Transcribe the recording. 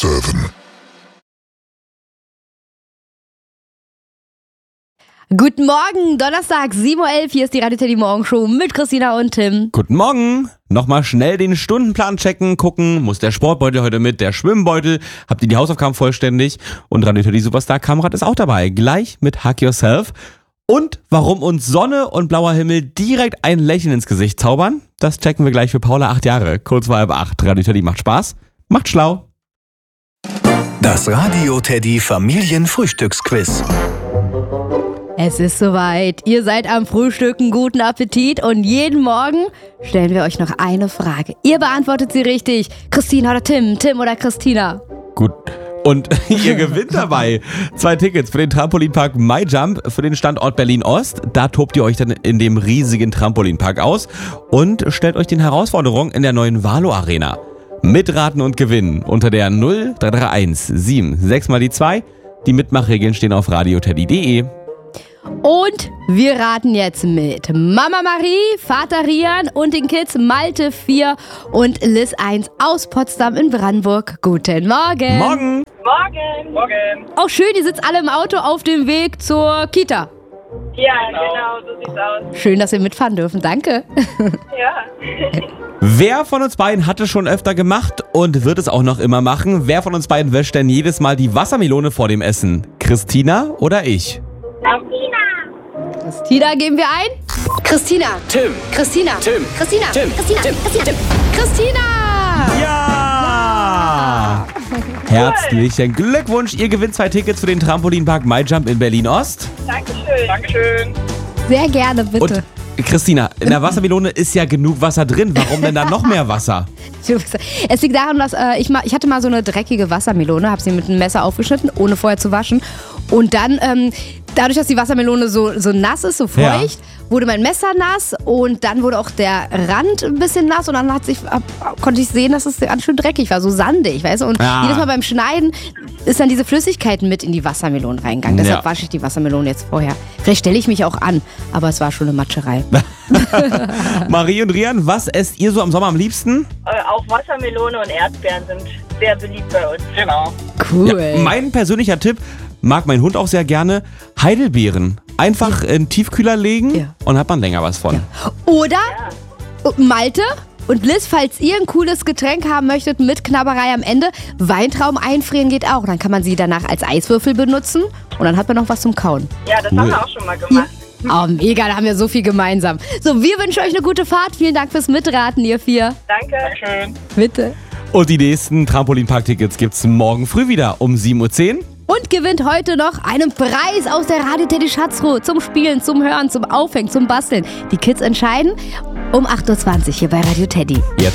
7. Guten Morgen, Donnerstag, 7:11 Uhr, hier ist die Radio Teddy Morgenshow mit Christina und Tim. Guten Morgen. Nochmal schnell den Stundenplan checken, gucken, muss der Sportbeutel heute mit, der Schwimmbeutel, habt ihr die Hausaufgaben vollständig? Und Radio Teddy Superstar Kamerad ist auch dabei, gleich mit Hug Yourself. Und warum uns Sonne und blauer Himmel direkt ein Lächeln ins Gesicht zaubern, das checken wir gleich für Paula, 8 Jahre, kurz vor 7:30. Radio Teddy macht Spaß, macht schlau. Das Radio Teddy Familienfrühstücksquiz. Es ist soweit, ihr seid am Frühstücken, guten Appetit und jeden Morgen stellen wir euch noch eine Frage. Ihr beantwortet sie richtig, Christina oder Tim, Tim oder Christina. Gut. Und ihr gewinnt dabei 2 Tickets für den Trampolinpark MyJump für den Standort Berlin-Ost. Da tobt ihr euch dann in dem riesigen Trampolinpark aus und stellt euch den Herausforderungen in der neuen Valo Arena. Mitraten und gewinnen unter der 0331 76 mal die 2. Die Mitmachregeln stehen auf radioteddy.de. Und wir raten jetzt mit Mama Marie, Vater Rian und den Kids Malte 4 und Liz 1 aus Potsdam in Brandenburg. Guten Morgen. Morgen. Morgen. Auch schön, ihr sitzt alle im Auto auf dem Weg zur Kita. Ja, genau, so sieht's aus. Schön, dass wir mitfahren dürfen, danke. Ja. Wer von uns beiden hat es schon öfter gemacht und wird es auch noch immer machen? Wer von uns beiden wäscht denn jedes Mal die Wassermelone vor dem Essen? Christina oder ich? Christina geben wir ein. Christina. Tim. Christina. Tim. Christina. Tim. Christina. Tim. Christina. Tim. Christina. Ja! Herzlichen Glückwunsch, ihr gewinnt 2 Tickets für den Trampolinpark MyJump in Berlin-Ost. Dankeschön. Sehr gerne, bitte. Und Christina, in der Wassermelone ist ja genug Wasser drin. Warum denn da noch mehr Wasser? Es liegt daran, dass ich hatte mal so eine dreckige Wassermelone, habe sie mit einem Messer aufgeschnitten, ohne vorher zu waschen. Und dann, dadurch, dass die Wassermelone so nass ist, so feucht, wurde mein Messer nass und dann wurde auch der Rand ein bisschen nass und dann konnte ich sehen, dass es ganz schön dreckig war, so sandig, weißt du? Und jedes Mal beim Schneiden ist dann diese Flüssigkeit mit in die Wassermelone reingegangen. Deshalb wasche ich die Wassermelone jetzt vorher. Vielleicht stelle ich mich auch an, aber es war schon eine Matscherei. Marie und Rian, was esst ihr so am Sommer am liebsten? Auch Wassermelone und Erdbeeren sind sehr beliebt bei uns. Genau. Cool. Ja, mein persönlicher Tipp, mag mein Hund auch sehr gerne, Heidelbeeren. Einfach in den Tiefkühler legen und hat man länger was von. Oder Malte und Liz, falls ihr ein cooles Getränk haben möchtet mit Knabberei am Ende, Weintrauben einfrieren geht auch. Dann kann man sie danach als Eiswürfel benutzen und dann hat man noch was zum Kauen. Ja, das haben wir auch schon mal gemacht. Oh, mega, da haben wir so viel gemeinsam. So, wir wünschen euch eine gute Fahrt. Vielen Dank fürs Mitraten, ihr 4. Danke. Dankeschön. Bitte. Und die nächsten Trampolinpark-Tickets gibt's morgen früh wieder um 7:10 Uhr. Und gewinnt heute noch einen Preis aus der Radio Teddy Schatzruhe zum Spielen, zum Hören, zum Aufhängen, zum Basteln. Die Kids entscheiden um 8:20 Uhr hier bei Radio Teddy. Jetzt